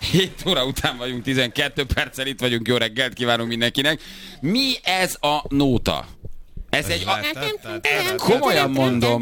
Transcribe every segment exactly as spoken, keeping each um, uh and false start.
hét óra után vagyunk, tizenkét perccel itt vagyunk, jó reggelt kívánunk mindenkinek. Mi ez a nóta? Ez egy... A... Komolyan mondom.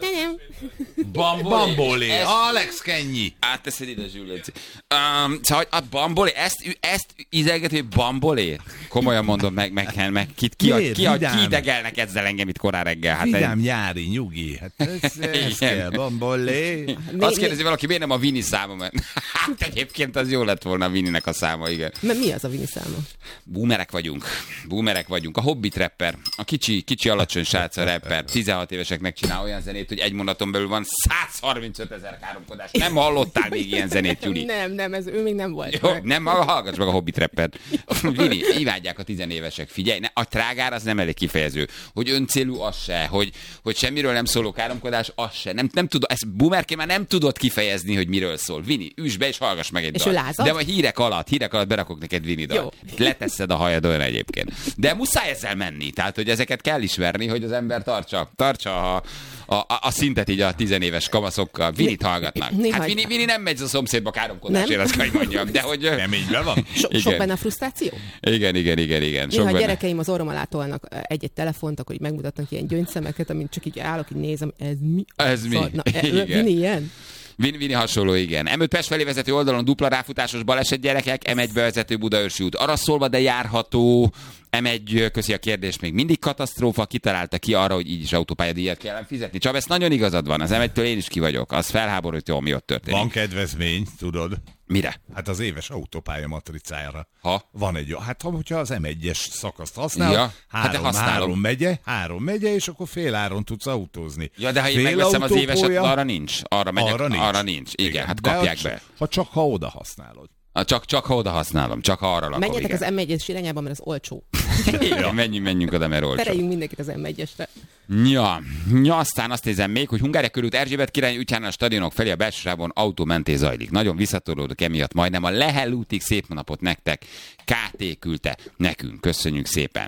Bambolé. Bambolé. Ez... Alex Kenyi. Átteszed ide, Zsüleci. Um, szóval a bambolé, ezt, ezt ízelgeti, hogy bambolé? Komolyan mondom, meg, meg, meg ki, ki, ki, ki, ki idegelnek ezzel engem itt korán reggel? Hát vidám, egy... nyári, nyugi. Hát ez, ez kell, bambolé. Azt kérdezi valaki, miért nem a Vini száma? Mert hát egyébként az jó lett volna a Vininek a száma, igen. Mert mi az a Vini száma? Boomerek vagyunk. Boomerek vagyunk. A Hobbit rapper, a kicsi, kicsi alacsony srác a rapper, tizenhat éveseknek csinál olyan zenét, hogy egy mondaton belül van száz harmincöt ezer káromkodás. Nem hallottál még ilyen zenét, Juli? Nem, nem, ez ő még nem volt. Jó, nem, hallgass meg a Hobbit rappert. Vini, imádják a tizenévesek. Figyelj, ne, a trágár az nem elég kifejező. Hogy öncélú, az se. Hogy, hogy semmiről nem szóló káromkodás, az se. Nem, nem tudod, ezt boomerként már nem tudod kifejezni, hogy miről szól. Vini, üss be és hallgass meg egy és dalt. De a hírek alatt, hírek alatt berakok neked Vini dalt. Leteszed a hajadon egyébként. De muszáj ezzel menni. Tehát, hogy ezeket kell ismerni, hogy az ember tartsa, tartsa a, a, a, a szintet így a tizenéves kamaszokkal. Vinit hallgatnak. Hát Vini, Vini nem megy a szomszédba káromkodásért, azt kell, hogy mondjam. De hogy... Reményben van? So, sok benne a frusztráció? Igen, igen, igen, igen. Néha a gyerekeim az orrom alá tolnak egy-egy telefont, akkor így megmutatnak ilyen gyöngyszemeket, amint csak így állok, így nézem, ez mi? Ez mi? Na, Vini ilyen? Vini, Vini hasonló, igen. em öt Pest felé vezető oldalon dupla ráfutásos baleset, gyerekek, em egy bevezető Budaörsi út arra szólva, de járható. em egy, köszi a kérdést, még mindig katasztrófa, kitalálta ki arra, hogy így is autópályadíjat kellene fizetni. Csaba, ezt nagyon igazad van, az em egytől én is ki vagyok, az felháborító, ami ott történik. Van kedvezmény, tudod? Mire? Hát az éves autópálya matricájára. Ha? Van egy, hát hogyha az em egyes szakaszt használod, ja, három, hát három megye, három megye, és akkor fél áron tudsz autózni. Ja, de ha én fél megveszem az éveset, arra nincs. Arra megyek, arra nincs. Arra nincs. Igen, igen, hát de kapják ha, be. Ha csak ha oda használod. Csak, csak ha oda használom, csak ha arra lakom. Menjetek igen. az em egyes irányába, mert az olcsó. Igen, menjünk, menjünk oda, mert olcsó. Tereljünk mindenkit az em egyesre. Ja, ja, aztán azt nézem még, hogy Hungária körút Erzsébet király útjánál a stadionok felé a belsősávon autómentés zajlik. Nagyon visszatolódok emiatt, majdnem a Lehel útig. Szép napot nektek. ká té küldte nekünk. Köszönjük szépen.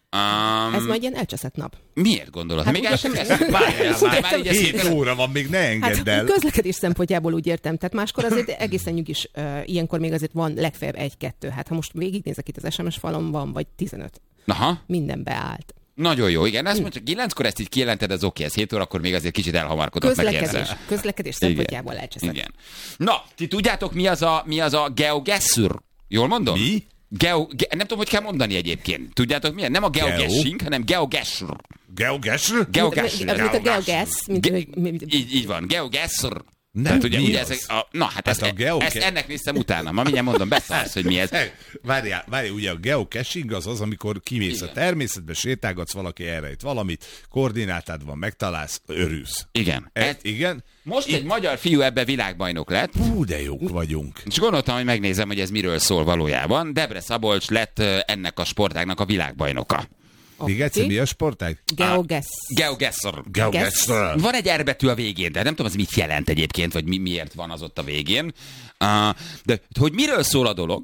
Um, Ez majd ilyen elcseszett nap. Miért gondolod? Hát még el sem kezdtem. Várjál, várjál, hét óra van, még ne engedd hát, el. Közlekedés szempontjából úgy értem. Tehát máskor azért egészen nyugis, uh, ilyenkor még azért van legfeljebb egy-kettő. Hát ha most végignézek itt az es em es falon, van vagy tizenöt. Aha. Minden beállt. Nagyon jó, igen. Ezt mondjuk kilenckor ezt így kijelented, az oké, ez hét órakor még azért kicsit elhamarkodott meg Közlekedés, közlekedés szempontjából elcseszett. Igen. Na, ti tudjátok, mi az a, mi az a GeoGuessr? Jól mondom? Mi? Geo, ge, nem tudom, hogy kell mondani egyébként. Tudjátok milyen? Nem a GeoGuessing, hanem GeoGuessr. GeoGuessr? GeoGuessr. Mint a GeoGuess. Így, így van, GeoGuessr. Nem, tehát, ugye, mi ugye az? ezek, a, na, hát, Hát ezt, a geoca- ezt ennek néztem utána. Ma mindjárt mondom, beszélsz, hogy mi ez. Várjál, várjál, ugye a geocaching az az, amikor kimész igen. a természetbe, sétálgatsz, valaki elrejt valamit, koordinátád van, megtalálsz, örülsz. Igen. Ez, ez, igen. Most Itt... egy magyar fiú ebbe világbajnok lett. Hú, de jók vagyunk. És gondoltam, hogy megnézem, hogy ez miről szól valójában. Debre Szabolcs lett ennek a sportágnak a világbajnoka. Még egyszer mi a sportág? GeoGuess. GeoGuessr. GeoGuessr. Van egy R betű a végén, de nem tudom, az mit jelent egyébként, vagy mi, miért van az ott a végén. Uh, de hogy miről szól a dolog?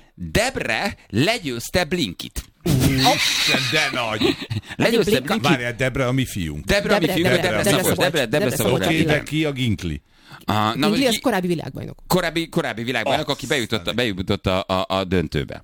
Debre legyőzte Blinkit. Isten, de nagy! Legyőzte Blinkit. Várjál, Debre a mi fiunk. Debre a mi fiunk, Debre Szabolcs. Debre, Debre Szabolcs. Oké, de ki a Ginkli? Uh, Ginkli az korábbi világbajnok. Korábbi, korábbi világbajnok, aki bejutott, a, bejutott a, a, a döntőbe.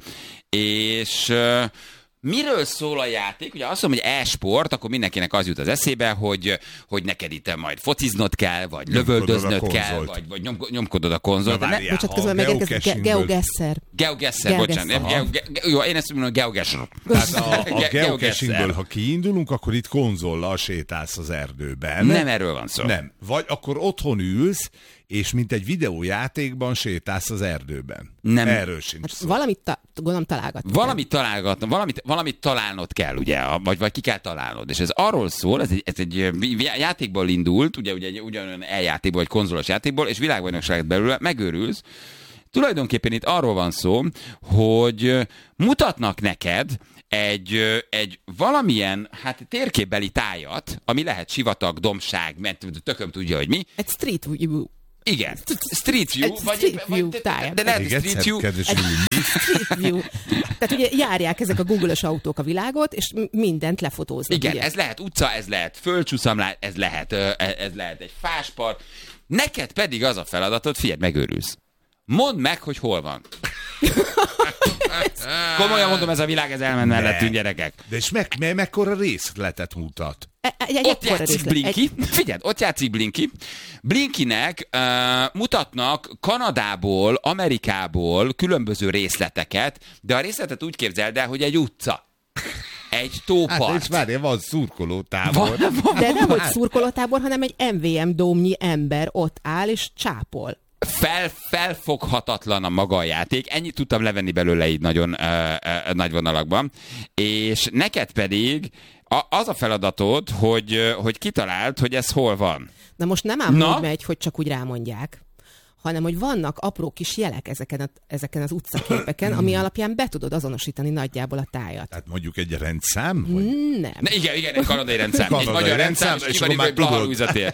És... Uh, miről szól a játék? Ugye azt mondom, hogy e-sport, akkor mindenkinek az jut az eszébe, hogy, hogy neked itt majd fociznod kell, vagy lövöldöznöd kell, vagy, vagy nyom, nyomkodod a konzolt. Ne, bocsánat, közben megérkezik GeoGuessr. GeoGuessr, bocsánat. Jó, én ezt mondom, GeoGuessr. Tehát a, a geocachingből, ha kiindulunk, akkor itt konzollal sétálsz az erdőben. Nem erről van szó. Nem. Vagy akkor otthon ülsz, és mint egy videójátékban sétálsz az erdőben. Nem. Erről sincs hát szó. Valamit ta- gondolom találgatni. Valamit találgatni, valamit, valamit találnod kell, ugye, vagy, vagy ki kell találnod. És ez arról szól, ez egy, ez egy játékból indult, ugye, ugye egy ugyanolyan e-játékból, vagy konzolos játékból, és világbajnokságot belőle megőrülsz. Tulajdonképpen itt arról van szó, hogy mutatnak neked egy, egy valamilyen hát térképbeli tájat, ami lehet sivatag, dombság, mert tököm tudja, hogy mi. Egy street view. Igen. Street view. Egy vagy, street view vagy, tája. De lehet street view. Egy street view. Tehát ugye járják ezek a Google-os autók a világot, és mindent lefotóznak. Igen, ugye? ez lehet utca, ez lehet földcsúszamlás, ez lehet, ez lehet egy fáspart. Neked pedig az a feladatod, figyelj, megőrülsz. Mondd meg, hogy hol van. Komolyan mondom, ez a világ, ez elment mellettünk, gyerekek. De és meg, me, mekkora részletet mutat? Egy, egy Ott játszik Blinky. Egy... Figyeld, ott játszik Blinky. Blinkynek uh, mutatnak Kanadából, Amerikából különböző részleteket, de a részletet úgy képzeld el, hogy egy utca. Egy tópart. Hát, és várjál, van szurkolótábor. Van, van, De nem hogy szurkolótábor, hanem egy em vé em dómnyi ember ott áll és csápol. Fel, felfoghatatlan a maga a játék. Ennyit tudtam levenni belőle így nagyon uh, uh, nagy vonalakban. És neked pedig a, az a feladatod, hogy, uh, hogy kitaláld, hogy ez hol van. Na most nem ám úgy megy, hogy csak úgy rámondják, hanem hogy vannak apró kis jelek ezeken, a, ezeken az utcaképeken, ami alapján be tudod azonosítani nagyjából a tájat. Tehát mondjuk egy rendszám? Vagy? Nem. Ne, igen, igen, egy kanadai rendszám. Kanadai egy magyar rendszám, rendszám, és, és és akkor van már egy tudod.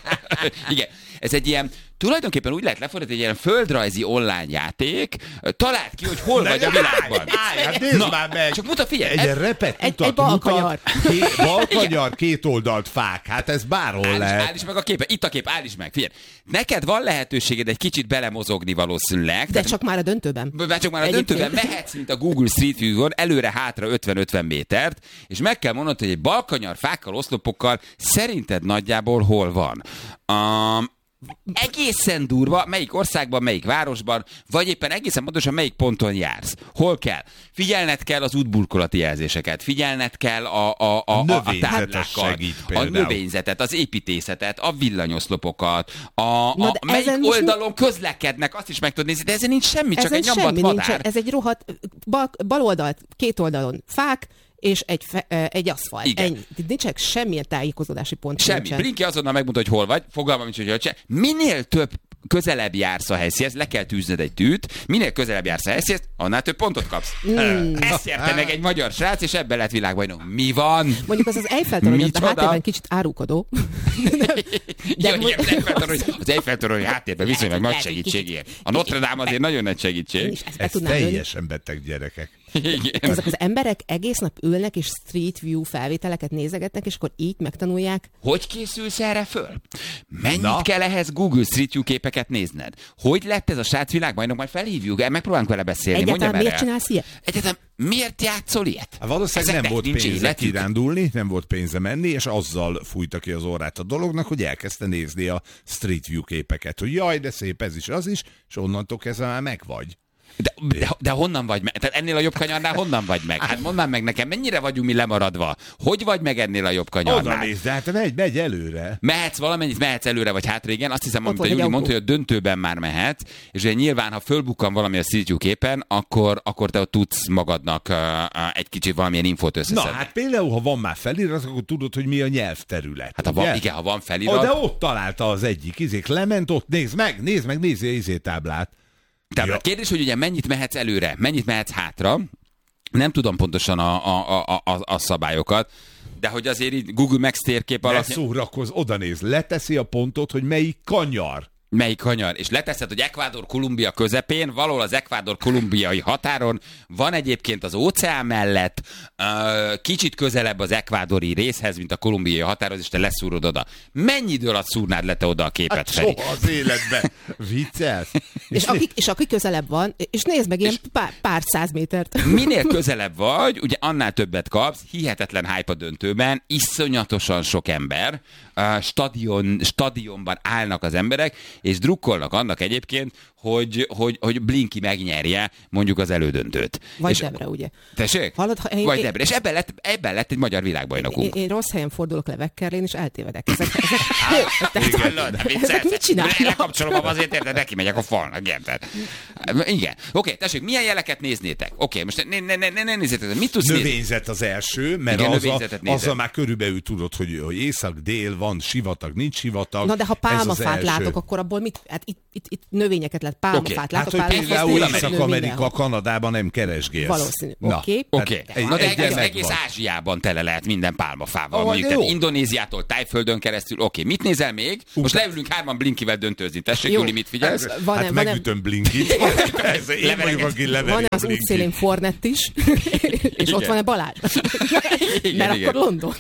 Igen, ez egy ilyen, tulajdonképpen úgy lehet lefordítani, egy ilyen földrajzi online játék, találd ki, hogy hol vagy a világban. Állj, hát nézd Na, már meg! csak mutat, figyelj! Egy ez- repet egy- utat egy balkanyar. mutat, Két, balkanyar, két oldalt fák. Hát ez bárhol Áll is, lehet. áll is meg a képe. Itt a kép, áll is meg. Figyelj, neked van lehetőséged egy kicsit belemozogni valószínűleg. De Tehát- csak már a döntőben. Már csak már a Egyébként. döntőben mehetsz, mint a Google Street View-on, előre-hátra ötven-ötven métert, és meg kell mondanod, hogy egy balkanyar fákkal, oszlopokkal szerinted nagyjából hol van. Um, egészen durva, melyik országban, melyik városban, vagy éppen egészen pontosan melyik ponton jársz. Hol kell? Figyelned kell az útburkolati jelzéseket, figyelned kell a, a, a, a, a Növényzetes táblákat, segít a például. növényzetet, az építészetet, a villanyoszlopokat, a, a Na de melyik ezen most oldalon közlekednek, azt is meg tudod nézni, de ezen nincs semmi, csak Ezen egy nyombat semmi madár. nincsen. Ez egy rohadt bal, bal oldalt, két oldalon fák, és egy, fe, egy aszfalt. Igen. Ennyi. Nincsen semmilyen tájékozódási pont. Semmi. Nincsen. Blinky azonnal megmondta, hogy hol vagy, fogalmam nincs, hogy se. Minél több közelebb jársz a helyszínhez, le kell tűzned egy tűt, minél közelebb jársz a helyszínhez, annál több pontot kapsz. Mm. Ezt érte meg egy magyar srác, és ebben lett világbajnok. Mi van? Mondjuk az az Eiffel-torony, ott a Micsoda? háttérben kicsit árulkodó. Ja, mo- igen, az Eiffel-torony, az Eiffel-torony háttérben viszonylag nagy segítség. A Notre Dame azért nagyon nagy Én segítség. is ezt be Ez tudnám lőni. teljesen beteg gyerekek. Igen. Ezek az emberek egész nap ülnek, és Street View felvételeket nézegetnek, és akkor így megtanulják. Hogy készülsz erre föl? Mennyit Na. kell ehhez Google Street View képeket nézned? Hogy lett ez a srác világbajnok? Majd felhívjuk, megpróbálunk vele beszélni. Egyáltalán Mondja miért már el. csinálsz ilyet? Egyetem, miért játszol ilyet? Hát valószínűleg Ezeknek nem volt nincs pénze életük. kirándulni, nem volt pénze menni, és azzal fújta ki az orrát a dolognak, hogy elkezdte nézni a Street View képeket, hogy jaj, de szép ez is, az is, és onnantól kezdve már megvagy. De, de, de honnan vagy meg? Tehát ennél a jobb kanyarnál honnan vagy meg? Hát mondd már meg nekem, mennyire vagyunk mi lemaradva? Hogy vagy meg ennél a jobb Oda kanyarnál? nézd, de hát megy, megy előre. Mehetsz valamennyit, mehetsz előre vagy hátra, igen. Azt hiszem, Ott amit a volt egy Júli mondta, autó. hogy a döntőben már mehet, és ugye nyilván, ha fölbukkan valami a Street View képen, akkor, akkor te ott tudsz magadnak uh, uh, egy kicsit valamilyen infót Na, összeszedni. hát például, ha van már felirat, akkor tudod, hogy mi a nyelvterület. Hát ha ugye? van, igen, ha van Oh, felirat, de ott találta az egyik izék, lement ott, nézd meg, nézd meg, nézd az izétáblát. tehát Ja. a kérdés, hogy ugye mennyit mehetsz előre, mennyit mehetsz hátra, nem tudom pontosan a, a, a, a, a szabályokat, de hogy azért így Google Maps térkép Ne alatt szórakozz, oda néz, leteszi a pontot, hogy melyik kanyar. melyik kanyar, és leteszed, hogy Ekvádor-Kolumbia közepén, valahol az Ekvádor-kolumbiai határon, van egyébként az óceán mellett, uh, kicsit közelebb az ekvádori részhez, mint a kolumbiai határhoz, és te leszúrod oda. Mennyi idő alatt szúrnád le te oda a képet, Hát Feri? soha az életben. Viccelsz? És aki, és aki közelebb van, és nézd meg ilyen pár, pár száz métert. Minél közelebb vagy, ugye annál többet kapsz, hihetetlen hype a döntőben, iszonyatosan sok ember, uh, stadion, stadionban állnak az emberek, és drukkolnak annak egyébként, hogy, hogy, hogy Blinky megnyerje mondjuk az elődöntőt. Vagy és, Debre, ugye? Tessék? Hallod, ha én- Vagy én- Debre. És ebben lett, ebben lett egy magyar világbajnokunk. Én, én rossz helyen fordulok le Vekkerlén, és eltévedek. Ezek, ezek, ezek, Hallod? ezek mit csinálnak? Lekapcsolom azért, érted, neki megyek a falnak, érted? Igen. Oké, tessék, milyen jeleket néznétek? Oké, most ne, ne, ne, ne, ne nézzétek, mit tudsz nézni? Növényzet az első, mert Igen, az növényzetet a, nézed. azzal már körülbelül tudod, hogy, hogy észak-dél van, sivatag, nincs sivatag. Na de ha Ez az pálmafát első. látok, akkor abból mit? Hát itt, itt, itt növényeket lát, pálmafát Oké. Hát, látok, hogy pálmafát, például növény Észak-Amerika, mindenhol. Kanadában nem keresgélsz. Valószínű. Na, Oké. Oké, hát okay. Na de egyen egész, megvan. egész Ázsiában tele lehet minden pálmafával. Ó, Mondjuk, de tehát jó. Indonéziától Tájföldön keresztül. Oké, mit nézel még? Most leülünk hárman Blinkivel döntőzni. Tessék, Jó. Júli, mit figyelsz? Van-e- Hát van-e- megütöm Blinkit. Ez én vagyok, aki leveri Van-e a az Blinkit. útszélén Fornett is, és ott van-e Balázs? Igen, Mert igen. akkor London.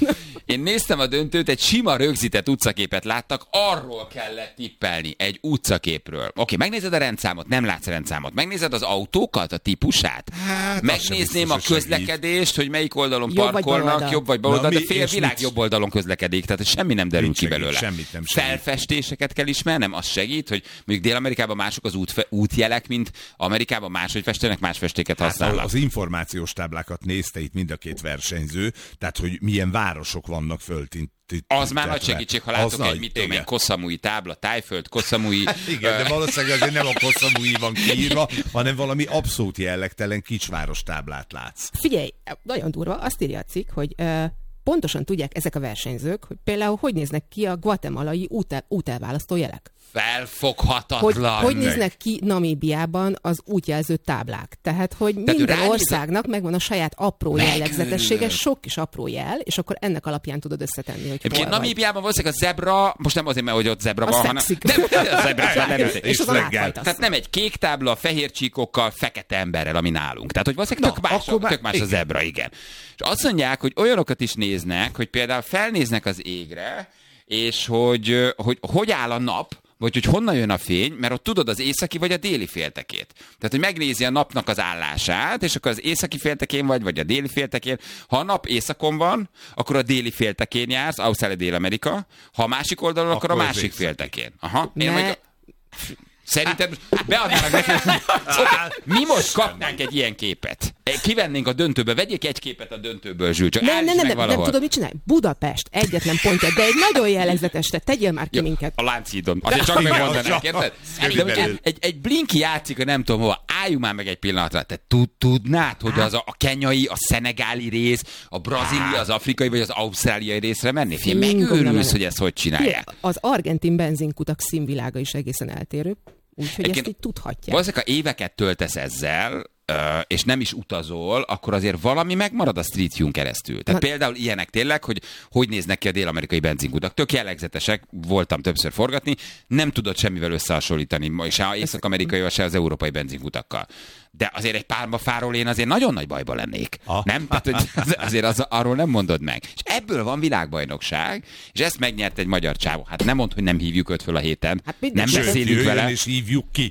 Én néztem a döntőt, egy sima rögzített utcaképet láttak, arról kellett tippelni, egy utcaképről. Oké, megnézed a rendszámot, nem látsz rendszámot. Megnézed az autókat, a típusát. Hát, megnézném a közlekedést, hogy melyik oldalon Jobb parkolnak, vagy jobb vagy bal oldal, de mi- fél és világ mit- jobb oldalon közlekedik, tehát semmi nem derül Mit ki segít? belőle. Semmit nem segít. Felfestéseket kell ismernem, az segít, hogy mondjuk Dél-Amerikában mások az út, útjelek, mint Amerikában máshogy festenek, más festéket Hát használnak. az információs táblákat nézte itt mind a két versenyző, tehát hogy milyen városok vannak föltint. Az már nagy segítség, ha látok Az egy, nagy, mit tudom én, igen. Koszamui tábla, Tájföld, Koszamui... Igen, de valószínűleg azért nem a Koszamui van kiírva, hanem valami abszolút jellegtelen kicsváros táblát látsz. Figyelj, nagyon durva, azt írja a cikk, hogy uh, pontosan tudják ezek a versenyzők, hogy például hogy néznek ki a guatemalai útel, útelválasztó jelek. Hogy, Felfoghatatlan. hogy néznek ki Namíbiában az útjelző táblák. Tehát, hogy Tehát ő minden ránéz- országnak megvan a saját apró Megőrülök. jellegzetessége, sok kis apró jel, és akkor ennek alapján tudod összetenni, hogy Egyébként hol vagy. Namíbiában valószínűleg a zebra, most nem azért, mert hogy ott zebra A van, hanem... szexik. Nem, a zebra már nem És és azon reggel. áthajtasz. Tehát nem egy kék tábla, fehér csíkokkal, fekete emberrel, ami nálunk. Tehát, hogy valószínűleg tök Na, más, akkor már- tök más a igen. zebra, igen. És azt mondják, hogy olyanokat is néznek, hogy például felnéznek az égre, és hogy hogy, hogy áll a nap, vagy hogy honnan jön a fény, mert ott tudod az északi vagy a déli féltekét. Tehát, hogy megnézi a napnak az állását, és akkor az északi féltekén vagy, vagy a déli féltekén. Ha a nap északon van, akkor a déli féltekén jársz, Ausztrália, Dél-Amerika. Ha a másik oldalon, akkor, Akkor a az másik északi. féltekén. Aha. Én Ne- meg... Szerintem beadnának neki. Okay. Mi most kapnánk egy ilyen képet. Kivennénk a döntőbe, vegyék egy képet a döntőből, Zsül, csak Nem, állíts nem, nem, meg nem, nem valahol. tudod, mit csinálj? Budapest, egyetlen pontja, de egy nagyon jellegzetes, te tegyél már ki Ja, minket. a Lánchídon. Azért csak megmondanák, érted? De Körülbelül. egy, egy, egy Blinky játszik, hogy nem tudom hova. Álljunk már meg egy pillanatra. Te tud, tudnád, hogy az a, a kenyai, a szenegáli rész, a brazili, az afrikai vagy az ausztráliai részre menni? Figyelj, Fingom, nem megőrülsz, mennek. hogy ezt hogy csinálják. Az argentin benzinkutak színvilága is egészen eltérő, úgyhogy ezt Egyébként így tudhatják. Valószínűleg, ha éveket töltesz ezzel, ö, és nem is utazol, akkor azért valami megmarad a Street View-n keresztül. Tehát Na- például ilyenek tényleg, hogy hogy néznek ki a dél-amerikai benzinkutak. Tök jellegzetesek, voltam többször forgatni, nem tudod semmivel összehasonlítani, se az észak-amerikai, se az európai benzinkutakkal. De azért egy pálmafáról én azért nagyon nagy bajba lennék. Ah. Nem? Tehát, hogy az- azért az, arról nem mondod meg. És ebből van világbajnokság, és ezt megnyert egy magyar csávó. Hát nem mondd, hogy nem hívjuk őt föl a héten. Hát minden- nem Sőt, beszélünk Jöjjön vele. és hívjuk ki.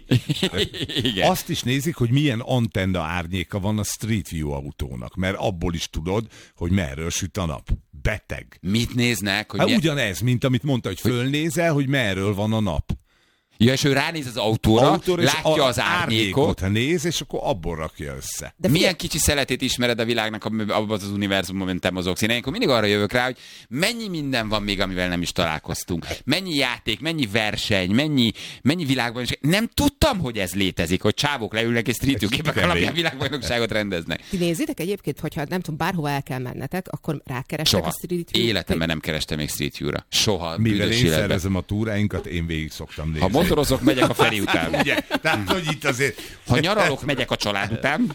Igen. Azt is nézik, hogy milyen antenna árnyéka van a Street View autónak, mert abból is tudod, hogy merről süt a nap. Beteg. Mit néznek? Hogy Hát milyen... ugyanez, mint amit mondta, hogy fölnézel, hogy merről van a nap. Ja, és ő ránéz az autóra, Autóra, és látja a- az árnyékot. néz, és akkor abból rakja össze. De Milyen kicsi szeletét ismered a világnak abban az univerzumban, amiben te mozogsz. Én ilyenkor mindig arra jövök rá, hogy mennyi minden van még, amivel nem is találkoztunk. Mennyi játék, mennyi verseny, mennyi, mennyi világbajnokság. Nem tudtam, hogy ez létezik, hogy csávok leülnek és street view képek kemény. alapján világbajnokságot rendeznek. Ti nézitek egyébként, hogyha nem tudom, bárhova el kell mennetek, akkor rákerestek Soha. a Street View. Életemben nem kerestem még street view-ra. Soha. Mivel büdös én életben. szervezem a túráinkat, én végig szoktam nézni. Ha motorozok, megyek a Feri után. Ugye? Tehát, hogy itt azért... Ha nyaralok, megyek a család után.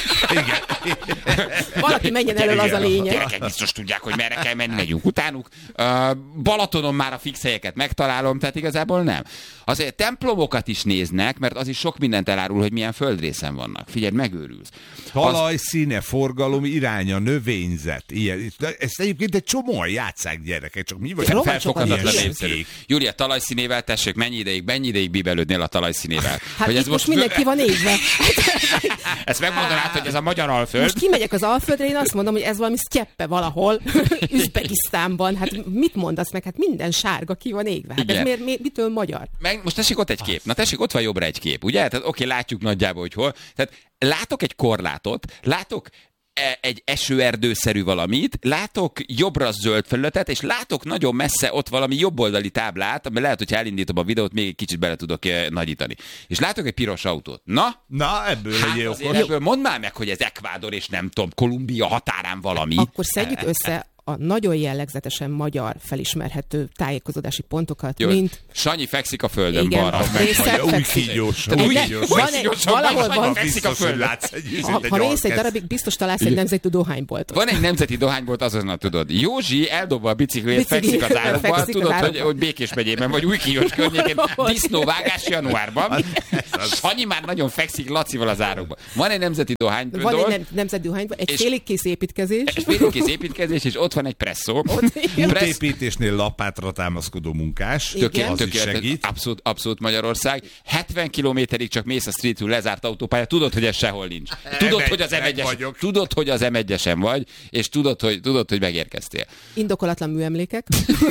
Valaki menjen elől, az a A lényeg. gyerekek biztos tudják, hogy merre kell menni, megyünk utánuk. Uh, Balatonon már a fix helyeket megtalálom, tehát igazából nem. Azért templomokat is néznek, mert az is sok mindent elárul, hogy milyen földrészen vannak. Figyelj, megőrülsz. Talaj, színe, forgalom, iránya, növényzet. Ilyen. Ezt egyébként egy csomóan játsszák gyerekek, csak mi vagy? Rohadt Felfoghatatlan sokan népszerű. ilyenek. Júlia, talajszínével tessék, mennyi ideig, mennyi ideig bíbelődnél a talajszínével? Hát itt most mindenki van égve. Ezt megmondanád, hogy ez a magyar alföld. Most kimegyek az Alföldre, én azt mondom, hogy ez valami sztyeppe valahol, Üzbegisztánban. Hát mit mondasz meg? Hát minden sárga ki van égve. Hát ez Igen. miért, miért, mitől magyar? Meg, most tessék ott egy kép. Na tessék, ott van jobbra egy kép, ugye? Tehát oké, látjuk nagyjából, hogy hol. Tehát látok egy korlátot, látok e- egy esőerdőszerű valamit, látok jobbra zöld felületet, és látok nagyon messze ott valami jobboldali táblát, ami lehet, hogy elindítom a videót, még egy kicsit bele tudok eh, nagyítani. És látok egy piros autót. Na? Na, ebből Hát legyél azért okos. ebből mondd már meg, hogy ez Ekvádor és nem tudom, Kolumbia határán valami. Akkor szedjük össze a nagyon jellegzetesen magyar felismerhető tájékozódási pontokat, Jó, mint Sanyi fekszik a földön Igen, balra. a részek Új fekszik. kígyós. Tehát új úgy- kígyós. van egy- gyorsan, valahol Sanyi van- fekszik a Biztos, hogy földön. látsz egy, Ha, egy ha mész egy orkeszt. darabig, biztos találsz egy nemzeti dohányboltot. Van egy nemzeti dohánybolt, azonnal tudod. Józsi eldobva a bicikliét, Bicikli- fekszik az árokban, fekszik az tudod, hogy, árokban. hogy Békés megyében, vagy Újkígyós környékén, Hol? disznóvágás januárban. Sanyi már nagyon fekszik Lacival az árokban. Van egy nemzeti Van dohánybolt, egy nem, nemzeti dohányból, egy És- félig kész építkezés. és félkész építkezés, és ott van egy presszó. Útépítésnél lapátra támaszkodó munkás, Tökélet, az is tökélet, segít. abszolút, abszolút Magyarország. hetven kilométerig csak mész a Street View lezárt autópálya, tudod, hogy ez sehol nincs. Tudod, hogy az em egyes, tudod, hogy az em egyesen vagy, és tudod, hogy, tudod, hogy megérkeztél. Indokolatlan műemlékek.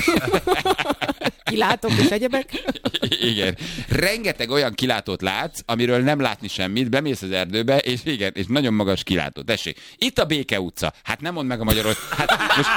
Kilátók és egyebek. Igen. Rengeteg olyan kilátót látsz, amiről nem látni semmit, bemész az erdőbe, és igen, és nagyon magas kilátó. Tessék, itt a Béke utca. Hát nem mondd meg a magyarul. Hát most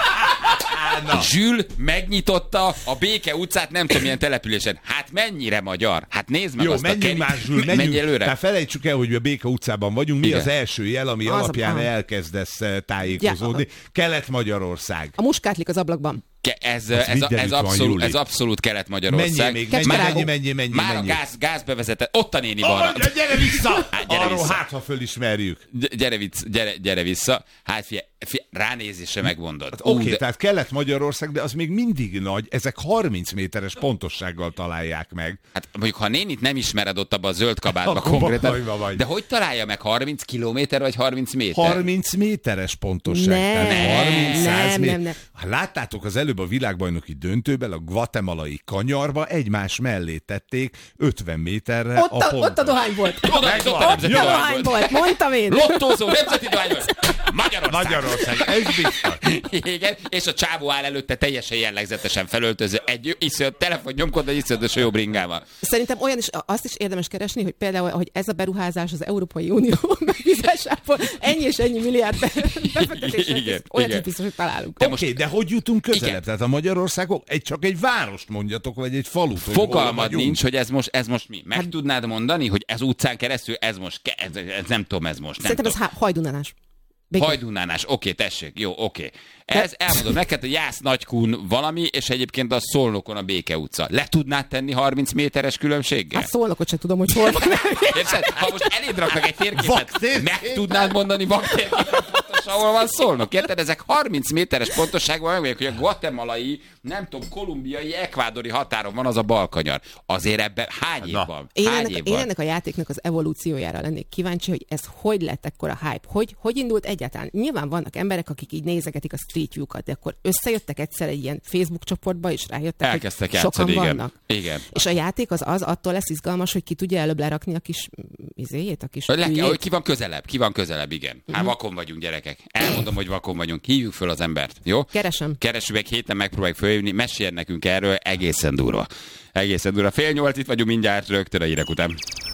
Zsül megnyitotta a Béke utcát, nem tudom milyen településen. Hát mennyire magyar? Hát nézd meg Jó, azt menjünk a keri... már, Zsül, menjünk. Menj előre. Tehát felejtsük el, hogy a Béke utcában vagyunk. Mi Igen. az első jel, ami Az alapján a... elkezdesz tájékozódni? Ja. Kelet-Magyarország. A muskátlik az ablakban. Ez, ez, a, ez, abszolút, ez abszolút Kelet-Magyarország. Menjél még, mennyi, mennyi, mennyi, mennyi, Már mennyi. a gáz, gáz bevezetett, ott a néni Oh, balra. gyere vissza! Hát, gyere Arról vissza. hát, ha fölismerjük. Gyere, vicc, gyere, gyere vissza. Hát fie, fie, ránézésre megmondod. Hát, Oké, okay, de... tehát Kelet-Magyarország, de az még mindig nagy, ezek harminc méteres pontossággal találják meg. Hát mondjuk, ha a nénit nem ismered ott abban a zöld kabátba Akkor bajba konkrétan, vagy. de hogy találja meg harminc kilométer vagy harminc méter? harminc méteres pontosság. Nem, tehát harminc száz nem, méter. nem, nem. Ha láttátok az előbb a világbajnoki döntőben, a guatemalai kanyarba egymás mellé tették ötven méterre Ott a a, pontot. ott a dohány volt. Oda, Ott ott a a nemzeti dohány dohány volt. Mondtam én. Lottózó, nemzeti dohány volt. Magyarország. Magyarország, ez biztos. Igen, és a csávó áll előtte teljesen jellegzetesen felöltöző, egy iszonyat telefon nyomkod, egy iszonyatos jó bringával. Szerintem olyan is, azt is érdemes keresni, hogy például, hogy ez a beruházás az Európai Unió megbízásából ennyi és ennyi milliárd befektetésre. Igen, Olyat igen. is biztos, hogy találunk. Oké, okay, de hogy jutunk közelebb? Igen. Tehát a Magyarországon egy, csak egy várost mondjatok, vagy egy falut. hogy hol Fogalmad vagyunk. nincs, hogy ez most, ez most mi. Meg Hát- tudnád mondani, hogy ez utcán keresztül, ez most, ke- ez, ez nem tudom, ez most. Nem Szerintem ez tudom. há- hajdunánás. Béke. Hajdunánás, oké, tessék, jó, oké. Ez, elmondom neked, hogy Jász Nagykun valami, és egyébként a Szolnokon a Béke utca. Le tudnád tenni harminc méteres különbséggel? Hát Szolnokot sem tudom, hogy hol van. Érted? Ha most eléd raknak egy térképet, Vaktérkép? meg tudnád mondani vaktérképet pontosan, ahol van Szolnok, érted? Ezek harminc méteres pontosságban megmondják, hogy a guatemalai, nem tudom, kolumbiai, ekvádori határon van az a balkanyar. Azért ebben hány év Na. van? Én Hány ennek, év én van? ennek a játéknak az evolúciójára lennék kíváncsi, hogy ez hogy lett ekkora hype, hogy, hogy indult egyáltalán. Nyilván vannak emberek, akik így nézegetik a Street View-kat, de akkor összejöttek egyszer egy ilyen Facebook csoportba, és rájöttek, Elkezdtek hogy sokan játszani, igen. vannak. Igen. És a játék az az, attól lesz izgalmas, hogy ki tudja előbb lerakni a kis izéjét, a kis Hogy le, hülyét. hogy ki van közelebb, ki van közelebb, igen. Hát vakon vagyunk, gyerekek. Elmondom, hogy vakon vagyunk. Hívjuk föl az embert, jó? Keresem. Keresünk meg héten, megpróbáljuk fölhívni, meséljen nekünk erről, egészen durva. Egészen durva. Fél nyolc itt vagyunk mindjárt rögtön a hírek után.